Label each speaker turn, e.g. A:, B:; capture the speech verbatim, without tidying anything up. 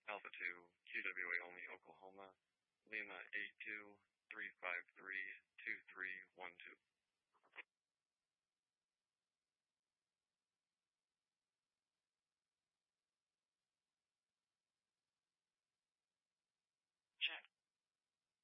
A: Alpha two, Q W A only, Oklahoma, Lima eight two three five three two three one two.